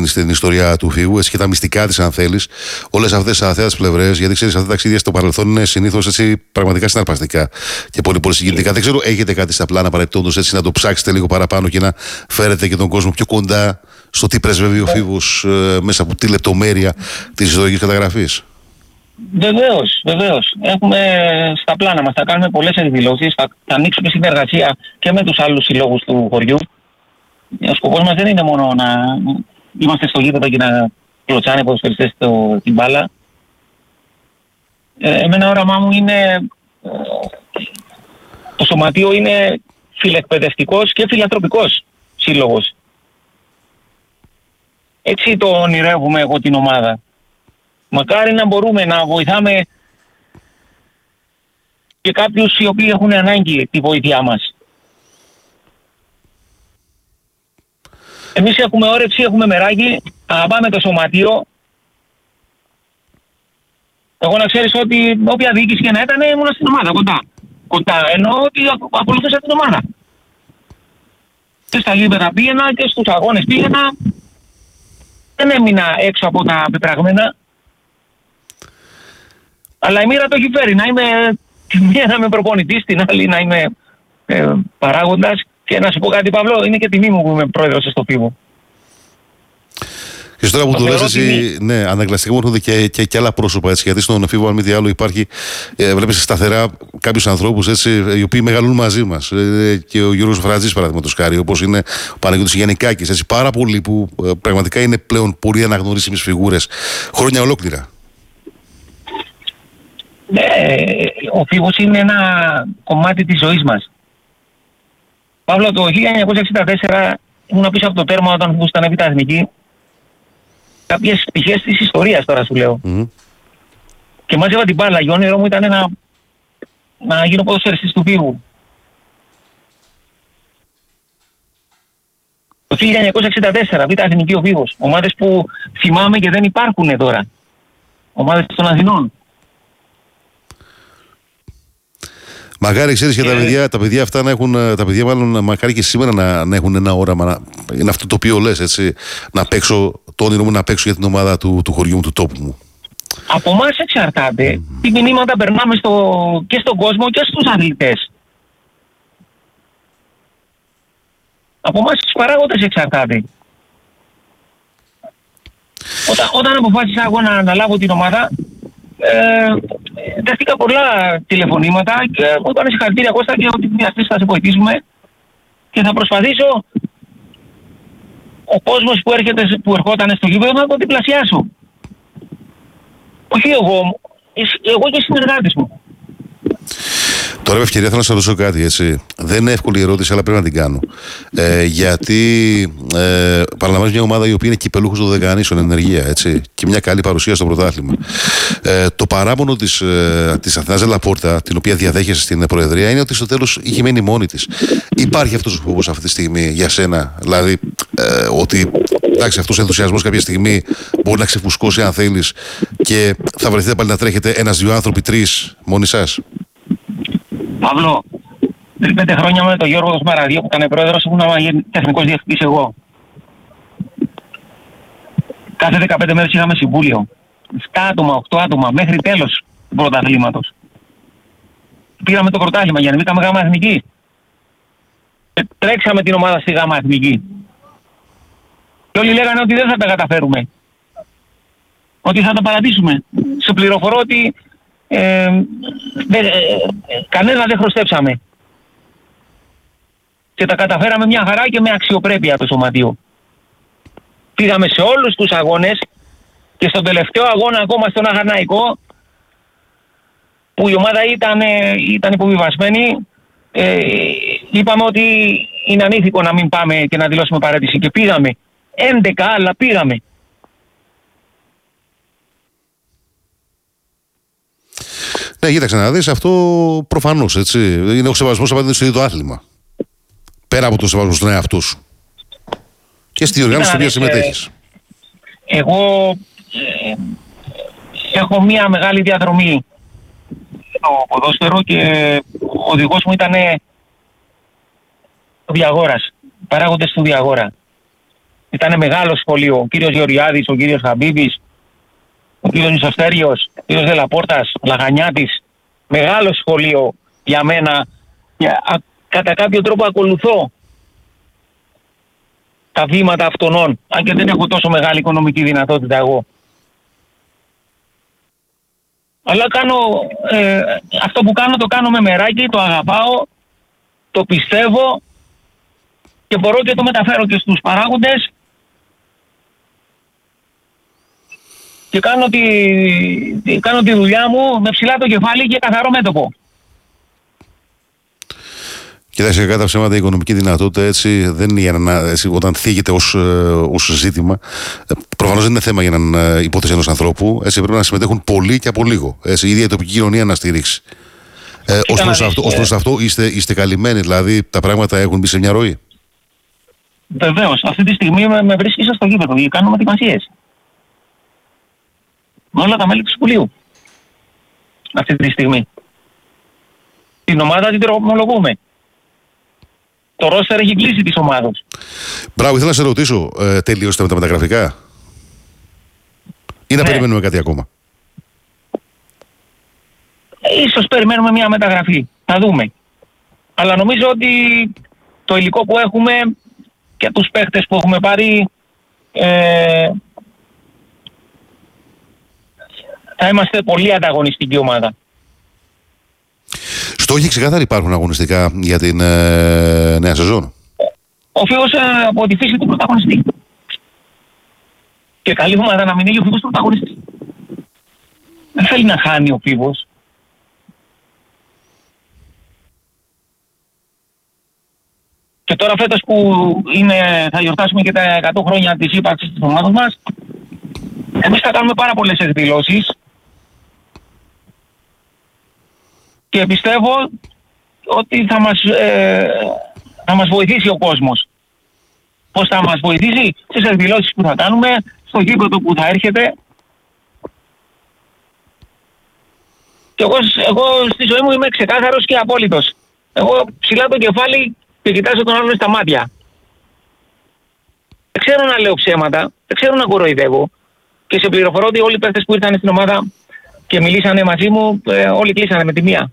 στην ιστορία του Φίβου, έτσι, και τα μυστικά της, αν θέλεις. Όλες αυτές τις αθέατες πλευρές, γιατί ξέρεις, αυτά τα ταξίδια στο παρελθόν είναι συνήθως έτσι πραγματικά συναρπαστικά και πολύ πολύ συγκινητικά. Δεν ξέρω, έχετε κάτι στα πλάνα παρεπτόντως έτσι να το ψάξετε λίγο παραπάνω και να φέρετε και τον κόσμο πιο κοντά στο τι πρεσβεύει ο Φίβος μέσα από τη λεπτομέρεια της ιστορικής καταγραφής? Βεβαίως. Έχουμε στα πλάνα μας, θα κάνουμε πολλές εκδηλώσεις, θα ανοίξουμε συνεργασία και με τους άλλους συλλόγους του χωριού. Ο σκοπός μας δεν είναι μόνο να είμαστε στο γήπεδο και να κλωτσάνε οι ποδοσφαιριστές την μπάλα. Εμένα όραμά μου είναι, το σωματείο είναι φιλεκπαιδευτικός και φιλανθρωπικός σύλλογος. Έτσι το ονειρεύουμε εγώ την ομάδα. Μακάρι να μπορούμε να βοηθάμε και κάποιους οι οποίοι έχουν ανάγκη τη βοήθειά μας. Εμείς έχουμε όρεξη, έχουμε μεράκι, αγαπάμε το σωματείο. Εγώ να ξέρεις ότι όποια διοίκηση και να ήταν ήμουν στην ομάδα κοντά. Εννοώ ότι ακολουθούσα την ομάδα. Και στα γήπεδα πήγαινα και στους αγώνες πήγαινα. Δεν έμεινα έξω από τα πετραγμένα. Αλλά η μοίρα το έχει φέρει. Να είμαι τη μία να είμαι προπονητής, την άλλη να είμαι παράγοντας. Και να σου πω κάτι, Παύλο, είναι και τιμή μου που είμαι πρόεδρος στο Φίβο. Και τώρα που το λες εσύ, ναι, αναγκαστικά μου έρχονται και άλλα πρόσωπα, έτσι, γιατί στον Φίβο, αν μη τι άλλο, υπάρχει, βλέπεις σταθερά κάποιους ανθρώπους, έτσι, οι οποίοι μεγαλούν μαζί μας. Και ο Γιώργος Φραντζής, παραδείγματος χάρη, όπως είναι ο Παναγιώτης Γιαννικάκης, έτσι, πάρα πολλοί που πραγματικά είναι πλέον πολύ αναγνωρίσιμες φιγούρες χρόνια ολόκληρα. Ναι, ο Φίβος είναι ένα κομμάτι της ζωής μας. Παύλο, το 1964 ήμουν πίσω από το τέρμα όταν Φίβος ήταν έπειτα εθνική. Κάποιες πτυχές της ιστορίας τώρα σου λέω. Και μάζευα την μπάλα. Η όνειρό μου ήταν να γίνω ποδοσφαιριστής του Φίβου. Το 1964 β' εθνική ο Φίβος. Ομάδες που θυμάμαι και δεν υπάρχουν τώρα. Ομάδες των Αθηνών. Μακάρι, ξέρεις, και τα παιδιά αυτά να έχουν, τα παιδιά μάλλον μακάρι και σήμερα να έχουν ένα όραμα, είναι αυτό το οποίο λες, έτσι, να παίξω, το όνειρο μου να παίξω για την ομάδα του χωριού μου, του τόπου μου. Από εμάς εξαρτάται τι μηνύματα περνάμε και στον κόσμο και στους αθλητές. Από εμάς τους παράγοντες εξαρτάται. Όταν αποφάσισα εγώ να αναλάβω την ομάδα, δέχτηκα πολλά τηλεφωνήματα και μου είπαν συγχαρητήρια Κώστα και ότι μια στιγμή θα σε βοηθήσουμε και θα προσπαθήσω ο κόσμος που ερχόταν στο γήπεδο να τον διπλασιάσω. Όχι εγώ και οι συνεργάτες μου. Τώρα με ευκαιρία θέλω να σας ρωτήσω κάτι, έτσι. Δεν είναι εύκολη η ερώτηση, αλλά πρέπει να την κάνω. Γιατί παραλαμβάνεις μια ομάδα η οποία είναι κυπελούχος των Δεκανήσων, ενεργεία, έτσι, και μια καλή παρουσία στο πρωτάθλημα. Το παράπονο της Αθηνάς Λαπόρτα, την οποία διαδέχεσαι στην Προεδρία, είναι ότι στο τέλος είχε μένει μόνη της. Υπάρχει αυτός ο φόβος αυτή τη στιγμή για σένα? Δηλαδή, ότι εντάξει, αυτός ο ενθουσιασμός κάποια στιγμή μπορεί να ξεφουσκώσει, αν θέλεις, και θα βρεθείτε πάλι να τρέχετε ένας-δύο άνθρωποι, τρεις, μόνοι σας? Παύλο, πριν 5 χρόνια με τον Γιώργο Σμαραδίο που ήταν πρόεδρος, ήμουν τεχνικός διευθυντής εγώ. Κάθε 15 μέρες είχαμε συμβούλιο. 7 άτομα, 8 άτομα, μέχρι τέλος του πρωταθλήματος. Πήραμε το πρωτάθλημα για να μπήκαμε γάμα εθνική. Τρέξαμε την ομάδα στη γάμα εθνική. Και όλοι λέγανε ότι δεν θα τα καταφέρουμε. Ότι θα τα παρατήσουμε. Σε πληροφορώ ότι κανένα δεν χρωστέψαμε. Και τα καταφέραμε μια χαρά και με αξιοπρέπεια το σωματείο. Πήγαμε σε όλους τους αγώνες και στον τελευταίο αγώνα ακόμα στον Αγαναϊκό, που η ομάδα ήταν υποβιβασμένη, είπαμε ότι είναι ανήθικο να μην πάμε και να δηλώσουμε παρέτηση. Και πήγαμε. 11 άλλα πήγαμε. Ναι, κοίταξε να δεις, αυτό προφανώς, έτσι. Είναι ο σεβασμός απέναντι στο ίδιο το άθλημα. Πέρα από το σεβασμό στον εαυτό σου. Και στη διοργάνωση στην οποία συμμετέχεις. Εγώ έχω μια μεγάλη διαδρομή στο ποδόσφαιρο και ο οδηγός μου ήταν ο Διαγόρας, παράγοντες του Διαγόρα. Ήταν μεγάλο σχολείο. Ο κύριος Γεωργιάδης, ο κύριος Χαμπίβης, ο κύριος Ισοστέριος, ο κύριος Δελαπόρτας, ο Λαγανιάτης. Μεγάλο σχολείο για μένα. Κατά κάποιο τρόπο ακολουθώ τα βήματα αυτών, αν και δεν έχω τόσο μεγάλη οικονομική δυνατότητα εγώ. Αλλά αυτό που κάνω το κάνω με μεράκι, το αγαπάω, το πιστεύω και μπορώ και το μεταφέρω και στους παράγοντες και κάνω τη δουλειά μου με ψηλά το κεφάλι και καθαρό μέτωπο. Κοιτάξτε, κατά ψέματα η οικονομική δυνατότητα έτσι δεν είναι για όταν θίγεται ως ζήτημα. Προφανώς δεν είναι θέμα για έναν υπόθεση ενός ανθρώπου. Έτσι, πρέπει να συμμετέχουν πολλοί και από λίγο. Έτσι, η ίδια η τοπική κοινωνία να στηρίξει. Ως προς αυτό είστε καλυμμένοι, δηλαδή τα πράγματα έχουν μπει σε μια ροή. Βεβαίως, αυτή τη στιγμή με βρίσκει στο γήπεδο και κάνουμε ετοιμασίες. Με όλα τα μέλη του Συμβουλίου. Αυτή τη στιγμή. Την ομάδα την τρομολογούμε. Το ρόστερ έχει κλείσει της ομάδας. Μπράβο, ήθελα να σε ρωτήσω, τελείωσατε με τα μεταγραφικά ή να περιμένουμε κάτι ακόμα? Ίσως περιμένουμε μια μεταγραφή. Θα δούμε. Αλλά νομίζω ότι το υλικό που έχουμε και τους παίχτες που έχουμε πάρει θα είμαστε πολύ ανταγωνιστική ομάδα. Στόχοι ξεκάθαροι υπάρχουν αγωνιστικά για την νέα σεζόν? Ο Φίβος από τη φύση του πρωταγωνιστή. Και καλή ομάδα να μην έχει ο Φίβος πρωταγωνιστή. Δεν θέλει να χάνει ο Φίβος. Και τώρα φέτος που θα γιορτάσουμε και τα 100 χρόνια της ύπαρξης της ομάδας μας, εμείς θα κάνουμε πάρα πολλές εκδηλώσεις και πιστεύω ότι θα μας βοηθήσει ο κόσμος. Πώς θα μας βοηθήσει? Στις εκδηλώσεις που θα κάνουμε, στο γήπεδο που θα έρχεται. Και εγώ στη ζωή μου είμαι ξεκάθαρος και απόλυτος. Εγώ ψηλά το κεφάλι και κοιτάζω τον άλλον στα μάτια. Δεν ξέρω να λέω ψέματα, δεν ξέρω να κοροϊδεύω. Και σε πληροφορώ ότι όλοι οι παίκτες που ήρθαν στην ομάδα και μιλήσανε μαζί μου, όλοι κλείσανε με τη μία.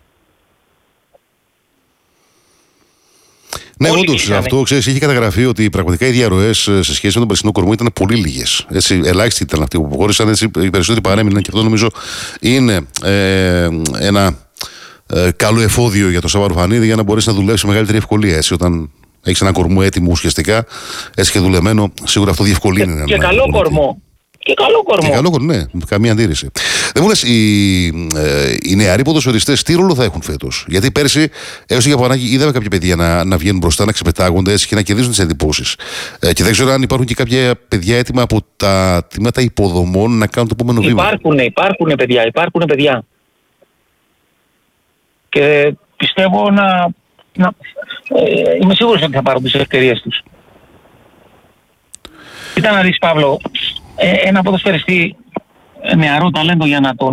Ναι, όντως, αυτό ξέρεις, είχε καταγραφεί ότι πραγματικά οι διαρροές σε σχέση με τον περσινό κορμό ήταν πολύ λίγες. Ελάχιστοι ήταν αυτοί που αποχώρησαν, οι περισσότεροι παρέμειναν και αυτό νομίζω είναι ένα καλό εφόδιο για τον Σάββα Ρουφανίδη για να μπορέσει να δουλέψει με μεγαλύτερη ευκολία. Έτσι, όταν έχεις ένα κορμό έτοιμο ουσιαστικά, έτσι και δουλεμένο, σίγουρα αυτό διευκολύνει. Και καλό κορμό. Και καλό κορμό. Ναι, καμία αντίρρηση. Δεν μου λες, οι νεαροί ποδοσφαιριστές τι ρόλο θα έχουν φέτος? Γιατί πέρσι, έως και από ανάγκη, είδαμε κάποια παιδιά να βγαίνουν μπροστά, να ξεπετάγονται έτσι και να κερδίζουν τις εντυπώσεις. Και δεν ξέρω αν υπάρχουν και κάποια παιδιά έτοιμα από τα τμήματα υποδομών να κάνουν το επόμενο βήμα. Υπάρχουν παιδιά. Και πιστεύω είμαι σίγουρος ότι θα πάρουν τις ευκαιρίες τους. Κοίτα να δεις, Παύλο, ένα ποδοσφαιριστή νεαρό ταλέντο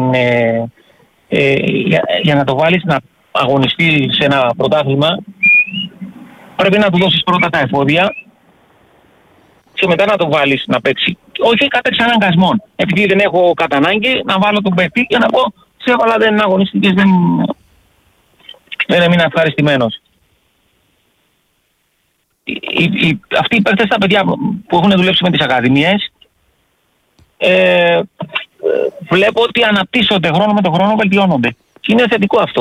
για να το βάλεις να αγωνιστεί σε ένα πρωτάθλημα, πρέπει να του δώσεις πρώτα τα εφόδια και μετά να το βάλεις να παίξει. Όχι κατά εξαναγκασμών. Επειδή δεν έχω κατά ανάγκη να βάλω τον παίκτη και να πω σε έβαλα, δεν αγωνιστικές, δεν έμεινα ευχαριστημένος. Αυτοί οι παίκτες, τα παιδιά που έχουν δουλέψει με τις ακαδημίες, βλέπω ότι αναπτύσσονται χρόνο με τον χρόνο, βελτιώνονται. Και είναι θετικό αυτό.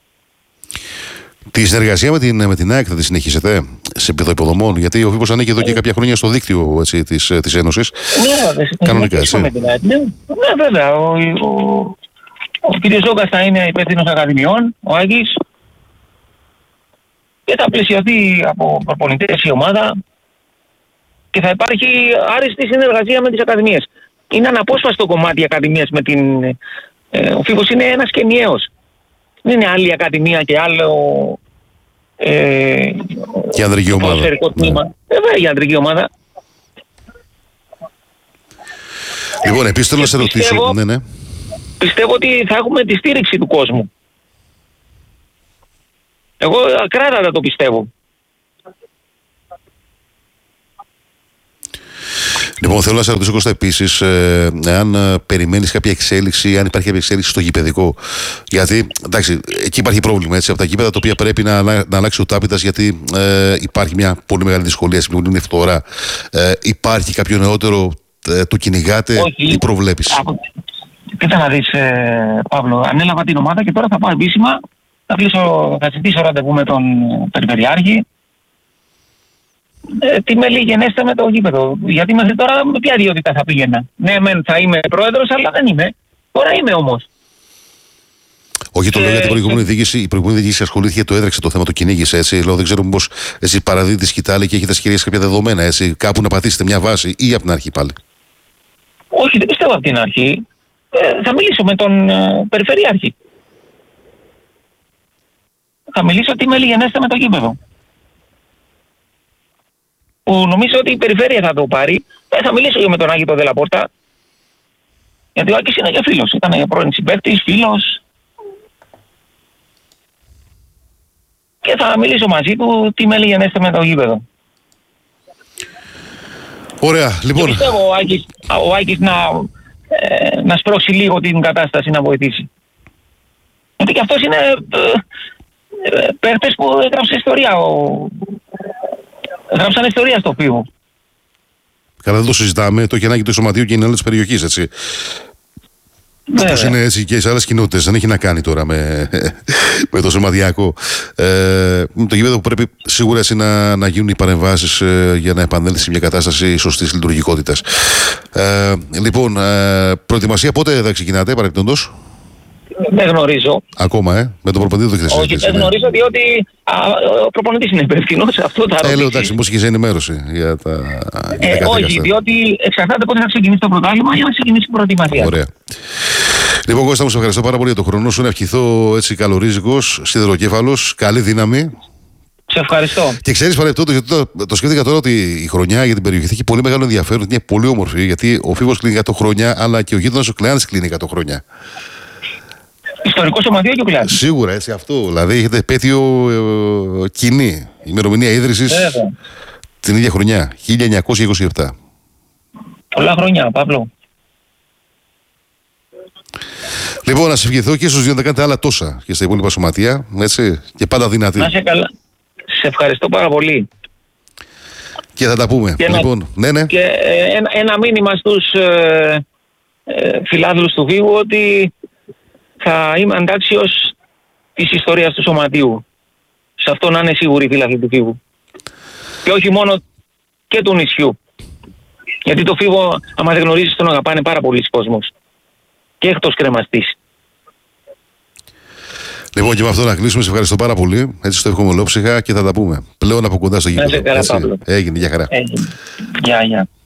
Τη συνεργασία με την ΑΕΚ θα τη συνεχίσετε σε επίπεδο υποδομών? Γιατί ο Φίβος ανήκει εδώ και κάποια χρόνια στο δίκτυο της Ένωσης. Ναι, κανονικά, έτσι. Ναι, βέβαια. Ο κ. Ζόγκας θα είναι υπεύθυνος ακαδημιών, ο Άγης, και θα πλαισιωθεί από προπονητές η ομάδα και θα υπάρχει άριστη συνεργασία με τις ακαδημίες. Είναι αναπόσπαστο κομμάτι η ακαδημίας με την... ο Φίβος είναι ένας και ενιαίος. Δεν είναι άλλη ακαδημία και άλλο... και ανδρική ομάδα. Βέβαια, η ανδρική ομάδα. Λοιπόν, επίσης θέλω να σε ρωτήσω... Ναι. Πιστεύω ότι θα έχουμε τη στήριξη του κόσμου. Εγώ ακράδαντα το πιστεύω. Λοιπόν, θέλω να σε ρωτήσω, Κώστα, επίσης, αν περιμένεις κάποια εξέλιξη, αν υπάρχει κάποια εξέλιξη στο γηπεδικό. Γιατί, εντάξει, εκεί υπάρχει πρόβλημα, έτσι, από τα γήπεδα τα οποία πρέπει να αλλάξει ο τάπητας, γιατί υπάρχει μια πολύ μεγάλη δυσκολία, είναι φθορά. Υπάρχει κάποιο νεότερο, το κυνηγάτε, τι προβλέπεις? Κοίτα να δεις, Παύλο, ανέλαβα την ομάδα και τώρα θα πάω επίσημα, θα ζητήσω ραντεβού με τον Περιφερειάρχη. Τι με λυγενέστε με το γήπεδο. Γιατί μέχρι τώρα με ποια ιδιότητα θα πήγαινα? Ναι, μεν θα είμαι πρόεδρος, αλλά δεν είμαι. Τώρα είμαι όμως. Όχι, το λέω γιατί η προηγούμενη διοίκηση ασχολήθηκε, το έδρεξε το θέμα, το κυνήγησε, έτσι. Λέω, δεν ξέρω μήπως εσείς παραδίδετε σκητάλη και έχετε σχεδιάσει κάποια δεδομένα, έτσι. Κάπου να πατήσετε μια βάση ή από την αρχή πάλι? Όχι, δεν πιστεύω από την αρχή. Θα μιλήσω με τον Περιφερειάρχη. Θα μιλήσω τι με λυγενέστε με το γήπεδο. Που νομίζω ότι η περιφέρεια θα το πάρει. Θα μιλήσω και με τον Άγιο Δελαπόρτα. Γιατί ο Άκης είναι και φίλος. Ήταν πρώην συμπαίκτης, φίλος. Και θα μιλήσω μαζί του τι με λυγενέστε με το γήπεδο. Ωραία, λοιπόν. Και πιστεύω ο Άκης να σπρώξει λίγο την κατάσταση, να βοηθήσει. Γιατί και αυτός είναι παίχτες που έγραψε ιστορία. Γράψαν ιστορία στο Φίβο. Καλά, δεν το συζητάμε. Το κενάκι του Σωματείου και είναι άλλη τη περιοχή, έτσι. Όπως είναι έτσι και σε άλλες κοινότητες. Δεν έχει να κάνει τώρα με το σωματιακό. Το γήπεδο που πρέπει σίγουρα έτσι να γίνουν οι παρεμβάσεις για να επανέλθει σε μια κατάσταση σωστής λειτουργικότητας. Λοιπόν, προετοιμασία πότε θα ξεκινάτε, παρεμπιπτόντως? Δεν γνωρίζω. Ακόμα, με τον προπονητή δεν Όχι, δεν γνωρίζω, διότι ο προπονητής είναι υπεύθυνος. Αυτό θα ρωτήσει. Λέω, εντάξει, μήπως είχε ενημέρωση για τα. Όχι, διότι εξαρτάται πότε θα ξεκινήσει το πρωτάθλημα για να ξεκινήσει η προετοιμασία. Ωραία. Λοιπόν, Κώστα, μου σε ευχαριστώ πάρα πολύ για τον χρόνο σου. Να ευχηθώ έτσι καλορίζικος, σιδεροκέφαλος, καλή δύναμη. Σε ευχαριστώ. Και ξέρεις, παρεπτόντως, γιατί το σκέφτηκα τώρα, ότι η χρονιά για την περιοχή θα έχει πολύ μεγάλο ενδιαφέρον. Είναι πολύ όμορφη, γιατί ο Φίβος κλείνει 100 χρόνια, αλλά και ο γείτονας ο Κλεάνης κλείνει 100 χρόνια. Ιστορικό σωματείο και ο Κλεάνης. Σίγουρα, έτσι, αυτό. Δηλαδή, έχετε επέτειο κοινή. Ημερομηνία ίδρυσης την ίδια χρονιά, 1927. Πολλά χρόνια, Παύλο. Λοιπόν, να σε ευχηθώ και στους δύο να κάνετε άλλα τόσα και στα υπόλοιπα σωματεία, έτσι, και πάντα δυνατή. Να είσαι καλά. Σε ευχαριστώ πάρα πολύ. Και θα τα πούμε. Λοιπόν, ναι. Και ένα μήνυμα στους φιλάθλους του Φίβου, ότι θα είμαι αντάξιος της ιστορίας του σωματείου. Σε αυτό να είναι σίγουροι οι φίλαθλοι του Φίβου. Και όχι μόνο και του νησιού. Γιατί το Φίβο, άμα δεν γνωρίζεις, τον αγαπάνε πάρα πολλοί κόσμος. Και εκτός κρεμαστής. Λοιπόν, και με αυτό να κλείσουμε. Σε ευχαριστώ πάρα πολύ. Έτσι στο εύχομαι ολόψυχα και θα τα πούμε πλέον από κοντά στο γήπεδο. Να είσαι καλά, Παύλο. Έγινε, για χαρά. Γεια.